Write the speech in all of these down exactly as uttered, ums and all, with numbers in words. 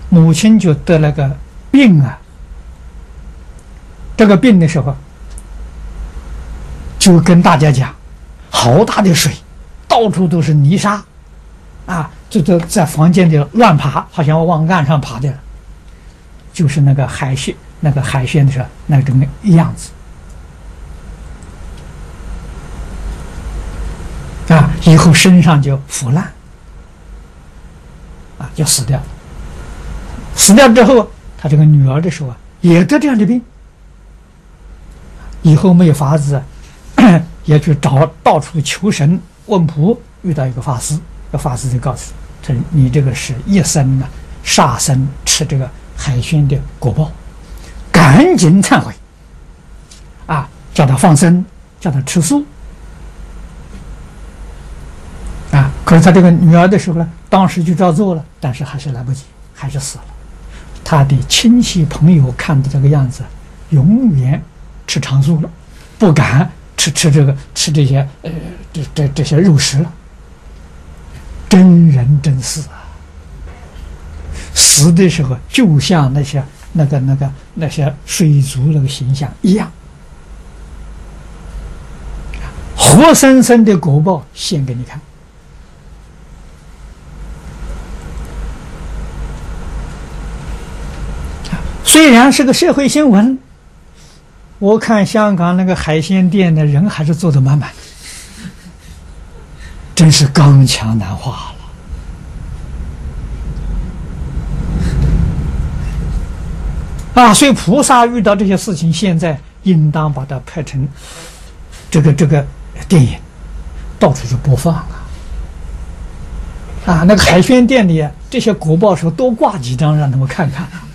母亲就得了个病啊。这个病的时候，就跟大家讲，好大的水，到处都是泥沙，啊，这都在房间里乱爬，好像往岸上爬的了，就是那个海鲜，那个海鲜的时候那种样子。啊，以后身上就腐烂，啊，就死掉了。死掉之后，他这个女儿的时候啊，也得这样的病。以后没有法子，也去找到处求神问卜，遇到一个法师，这法师就告诉他：“你这个是一生呢杀生吃这个海鲜的果报，赶紧忏悔。”啊，叫他放生，叫他吃素。啊，可是他这个女儿的时候呢，当时就照做了，但是还是来不及，还是死了。他的亲戚朋友看到这个样子，永远吃长素了，不敢吃吃这个吃这些呃这这这些肉食了。真人真事啊！死的时候就像那些那个那个那些水族那个形象一样，活生生的果报现给你看。虽然是个社会新闻，我看香港那个海鲜店的人还是坐得满满的，真是刚强难化了啊！所以菩萨遇到这些事情，现在应当把它拍成这个这个电影，到处去播放啊！啊，那个海鲜店里这些果报时候多挂几张，让他们看看啊！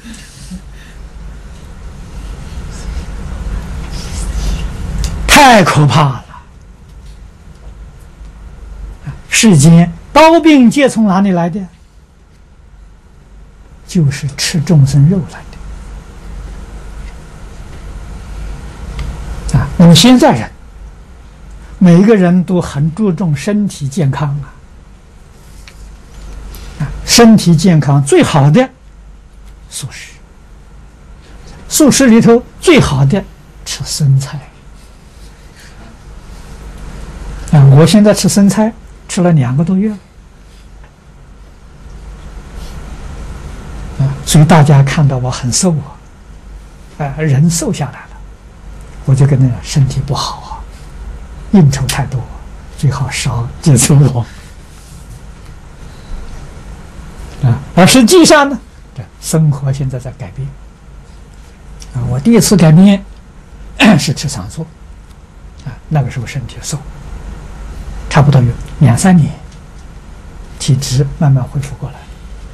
太可怕了！世间刀兵皆从哪里来的？就是吃众生肉来的啊！那么现在人，每个人都很注重身体健康啊！啊，身体健康最好的素食，素食里头最好的吃生菜。啊，我现在吃生菜吃了两个多月了，啊，所以大家看到我很瘦啊，啊，人瘦下来了，我就跟那个身体不好啊，应酬太多，最好少接触我，啊，而实际上呢，这生活现在在改变，啊，我第一次改变是吃长素，啊，那个时候身体瘦。差不多有两三年，体质慢慢恢复过来。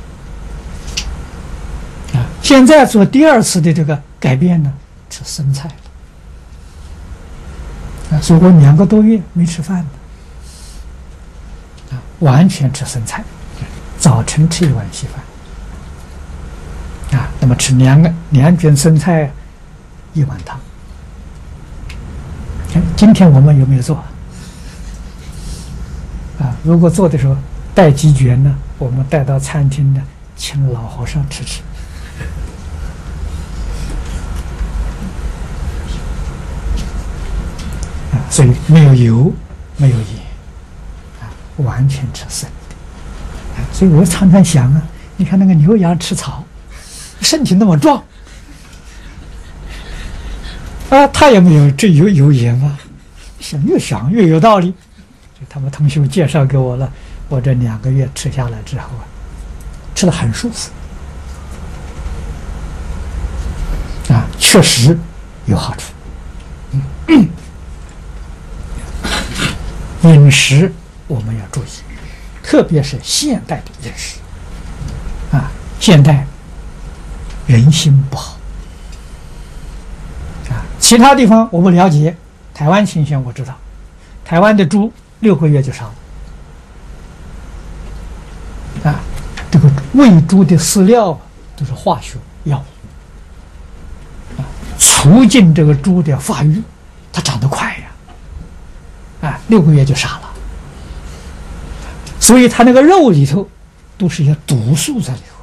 啊，现在做第二次的这个改变呢，吃生菜了。啊，所以我两个多月没吃饭的，啊，完全吃生菜，早晨吃一碗稀饭，啊，那么吃两个两卷生菜，一碗汤。看今天我们有没有做？啊，如果做的时候带几卷呢，我们带到餐厅呢，请老和尚吃吃。啊，所以没有油，没有盐，啊，完全吃生的。啊，所以我常常想啊，你看那个牛羊吃草，身体那么壮，啊，他也没有这有油盐吗？想越想越有道理。他们同学介绍给我了，我这两个月吃下来之后啊，吃得很舒服，啊，确实有好处。嗯，饮食我们要注意，特别是现代的饮食，啊，现代人心不好，啊，其他地方我不了解，台湾情形我知道，台湾的猪六个月就杀了，啊，这个喂猪的饲料都是化学药物，啊，促进这个猪的发育，它长得快呀，啊，六个月就杀了，所以它那个肉里头都是一些毒素在里头。